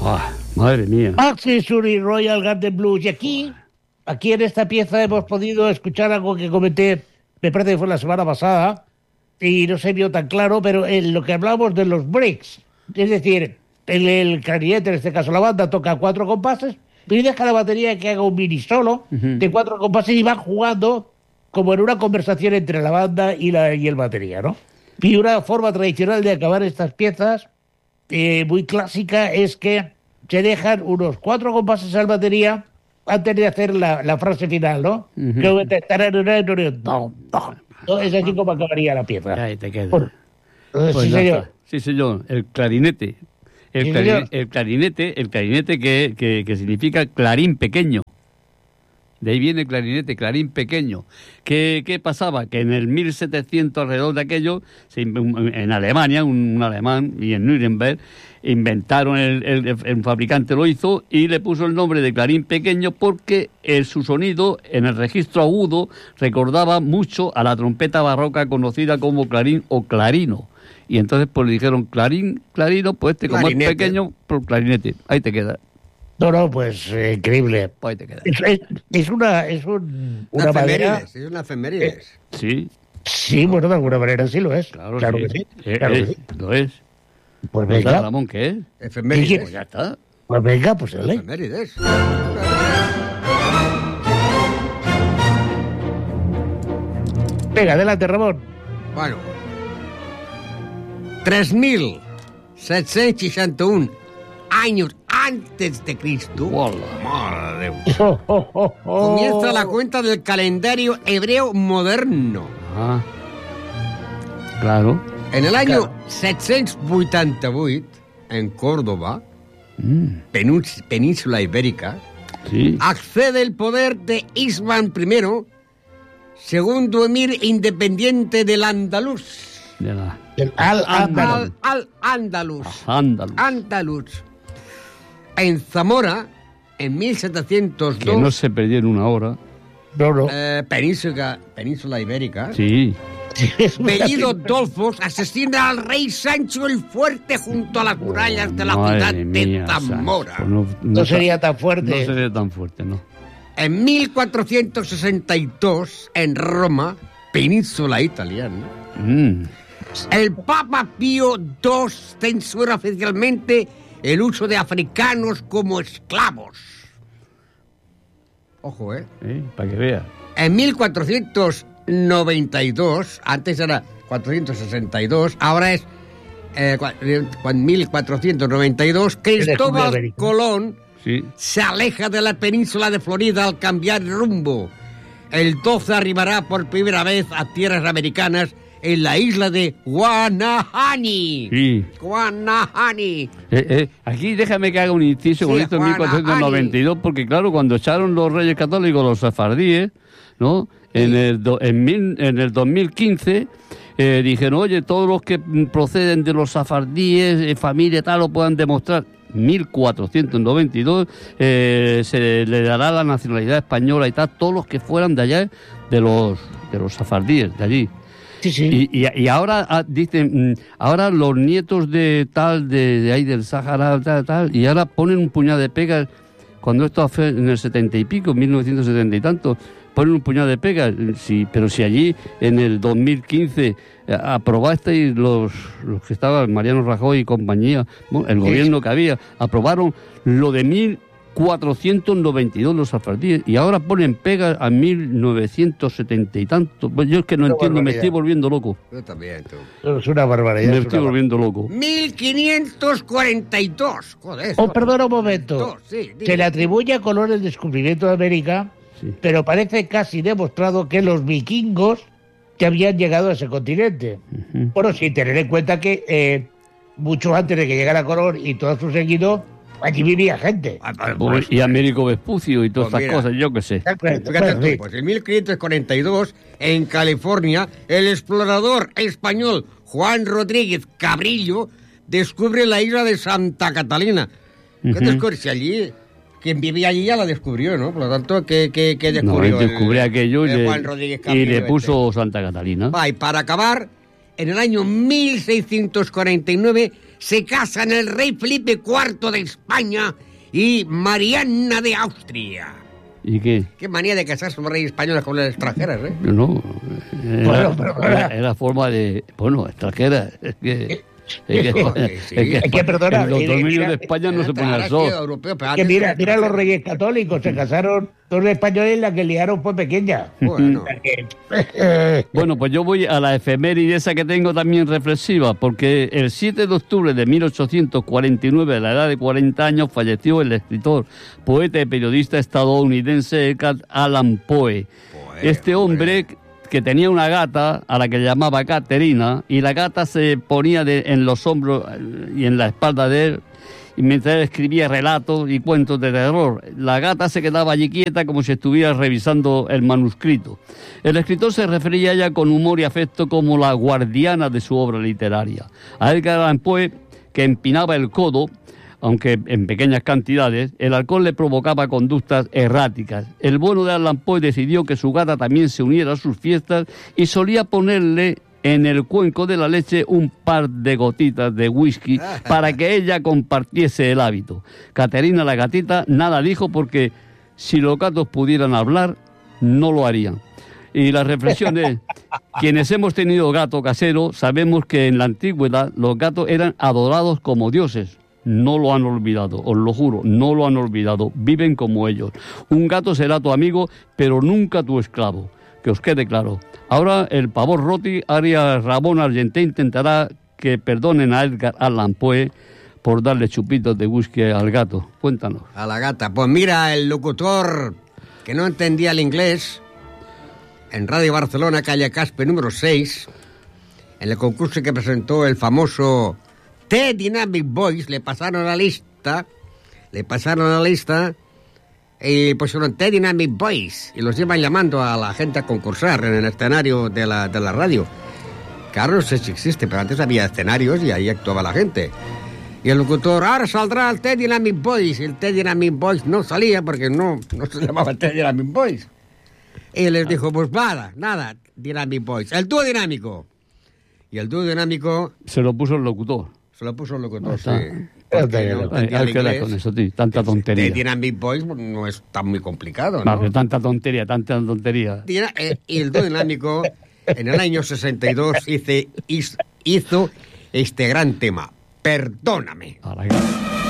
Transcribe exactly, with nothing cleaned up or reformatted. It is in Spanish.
Oh, madre mía. Accessory Royal Garden Blues. Y aquí, aquí en esta pieza hemos podido escuchar algo que comenté, me parece que fue la semana pasada, y no se vio tan claro, pero en lo que hablamos de los breaks, es decir, el, el clarinete, en este caso la banda, toca cuatro compases, y deja la batería que haga un mini solo uh-huh. de cuatro compases y van jugando como en una conversación entre la banda y, la, y el batería, ¿no? Y una forma tradicional de acabar estas piezas, eh, muy clásica, es que se dejan unos cuatro compases al batería antes de hacer la, la frase final, ¿no? Uh-huh. Que no, no. No, es así como acabaría la pieza. Ahí te queda. Por, pues sí, señor. Sí, señor. El clarinete. El, sí, clarinete, señor. el clarinete, el clarinete que, que, que significa clarín pequeño. De ahí viene clarinete, clarín pequeño. ¿Qué, qué pasaba? Que en el mil setecientos, alrededor de aquello, en Alemania, un, un alemán, y en Nuremberg, inventaron, el, el, el fabricante lo hizo y le puso el nombre de clarín pequeño porque el, su sonido en el registro agudo recordaba mucho a la trompeta barroca conocida como clarín o clarino. Y entonces pues le dijeron clarín, clarino, pues este como es pequeño, por clarinete. Ahí te queda. No, no, pues eh, increíble. Pues ahí te queda. Es, es, es una, es un, una, una madera. Es una efemérides. Eh, sí. Sí, bueno, de alguna manera sí lo es. Claro, claro sí. que sí. Eh, Claro eh, que sí. Lo es. Pues venga. Ramón, ¿qué es? Efemérides. Pues ya está. Pues venga, pues dale. Efemérides. Venga, adelante, Ramón. Bueno. tres mil setecientos sesenta y uno años antes de Cristo. Hola. Madre de Dios. Oh, oh, oh, oh. Comienza la cuenta del calendario hebreo moderno. Ah. Claro. En el año claro. setecientos vuitanta-vuit, en Córdoba, mm. penúns- península ibérica, sí. accede el poder de Ismán I, segundo emir independiente del Andaluz. De la... Del Al-Ándalus. Al-Ándalus. Andaluz. Andaluz. En Zamora, en mil setecientos dos... Que no se perdió en una hora. No, no. Eh, península, península ibérica. Sí. Bellido Dolfos asesina al rey Sancho el Fuerte junto a las murallas de la Madre ciudad mía, de Zamora. Sancho, no, no, no sería tan fuerte. No sería tan fuerte, no. En mil cuatrocientos sesenta y dos, en Roma, península italiana, mm. el Papa Pío segundo censura oficialmente el uso de africanos como esclavos. Ojo, ¿eh? ¿Eh? Para que vea. En mil cuatrocientos noventa y dos, antes era cuatrocientos sesenta y dos, ahora es eh, mil cuatrocientos noventa y dos, Cristóbal Colón sí. se aleja de la península de Florida al cambiar rumbo. El doce arribará por primera vez a tierras americanas en la isla de Guanahani. Sí. Guanahani. Eh, eh, aquí déjame que haga un inciso Sí, con esto en mil cuatrocientos noventa y dos, porque claro, cuando echaron los reyes católicos, los sefardíes, ¿no? En el, do, en, mil, en el dos mil quince eh, dijeron, oye, todos los que proceden de los sefardíes, eh, familia tal, lo puedan demostrar. mil cuatrocientos noventa y dos eh, se le dará la nacionalidad española y tal, todos los que fueran de allá, de los de los sefardíes, de allí. Sí, sí. Y, y, y ahora ah, dicen, ahora los nietos de tal, de, de ahí del Sáhara, tal, tal, y ahora ponen un puñado de pegas, cuando esto fue en el setenta y pico, mil novecientos setenta y tanto, ponen un puñado de pegas, sí, pero si allí en el dos mil quince eh, aprobasteis los, los que estaban, Mariano Rajoy y compañía, bueno, el gobierno que había, aprobaron lo de mil cuatrocientos noventa y dos los sefardíes, y ahora ponen pegas a mil novecientos setenta y tanto. Pues yo es que no Una entiendo, barbaridad. me estoy volviendo loco. Yo también, tú. Es una barbaridad. Me es estoy una volviendo loco. mil quinientos cuarenta y dos. Joder. Oh, perdona un momento. Sí, Se le atribuye a Colón el descubrimiento de América, Sí. pero parece casi demostrado que los vikingos que habían llegado a ese continente. Uh-huh. Bueno, sin tener en cuenta que eh, mucho antes de que llegara Colón y todo su seguido, allí vivía gente. Ah, pues, Pues, y Américo Vespucio y todas Pues estas mira. cosas, yo qué sé. Fíjate Bueno, tú, sí. pues en mil quinientos cuarenta y dos, en California, el explorador español Juan Rodríguez Cabrillo descubre la isla de Santa Catalina. ¿Qué Ujú. descubre? allí? Quien vivía allí ya la descubrió, ¿no? Por lo tanto, ¿qué, qué, qué No, descubrió? él descubrió el- aquello y el le, Juan Rodríguez y Cabrillo le este? puso Santa Catalina. Va, y para acabar, en el año mil seiscientos cuarenta y nueve se casan el rey Felipe cuarto de España y Mariana de Austria. ¿Y qué? Qué manía de casarse los reyes españoles con las extranjeras, ¿eh? No, era, Bueno, pero- era, era forma de... Bueno, extranjera. Es que... Es que, Joder, sí. es que, Es que, perdona, en los mira, dominios mira, de España no se pone Ahora al ha sol. sido europeo, pero Que antes mira, era mira los extranjera. reyes católicos, se casaron dos españoles, la que liaron fue pequeña. Bueno, O sea que- Bueno, pues yo voy a la efeméride esa que tengo también reflexiva, porque el siete de octubre de mil ochocientos cuarenta y nueve, a la edad de cuarenta años, falleció el escritor, poeta y periodista estadounidense Edgar Allan Poe. Poe, Este hombre que tenía una gata a la que llamaba Caterina, y la gata se ponía de- en los hombros eh, y en la espalda de él, y mientras él escribía relatos y cuentos de terror. La gata se quedaba allí quieta como si estuviera revisando el manuscrito. El escritor se refería a ella con humor y afecto como la guardiana de su obra literaria. A Edgar Allan Poe, que empinaba el codo, aunque en pequeñas cantidades, el alcohol le provocaba conductas erráticas. El bueno de Allan Poe decidió que su gata también se uniera a sus fiestas y solía ponerle en el cuenco de la leche un par de gotitas de whisky para que ella compartiese el hábito. Caterina, la gatita, nada dijo porque si los gatos pudieran hablar, no lo harían. Y la reflexión es, quienes hemos tenido gato casero, sabemos que en la antigüedad los gatos eran adorados como dioses. No lo han olvidado, os lo juro, no lo han olvidado. Viven como ellos. Un gato será tu amigo, pero nunca tu esclavo. Que os quede claro. Ahora el pavor roti, Arias Ramón Argenté intentará que perdonen a Edgar Allan Poe por darle chupitos de whisky al gato. Cuéntanos. a la gata. Pues mira, el locutor que no entendía el inglés, en Radio Barcelona, calle Caspe número seis, en el concurso que presentó el famoso The Dynamic Boys, le pasaron la lista, le pasaron la lista y pusieron The Dynamic Boys y los iban llamando a la gente a concursar en el escenario de la, de la radio. Claro, no sé si existe, pero antes había escenarios y ahí actuaba la gente. Y el locutor, ahora saldrá el The Dynamic Boys. Y el The Dynamic Boys no salía porque no, no se llamaba The Dynamic Boys. Y les dijo, pues nada, nada, Dynamic Boys. El dúo dinámico. Y el dúo dinámico Se lo puso el locutor. se lo puso el locutor, sí. Ah, Porque no Ay, entendía hay el que dar inglés. con eso, tío. Tanta The tontería. Dynamic Boys no es tan muy complicado, No, ¿no? pero tanta tontería, tanta tontería. Dina- eh, Y el dúo dinámico, en el año sesenta y dos, hice- hizo, hizo este gran tema. Perdóname. A la gata.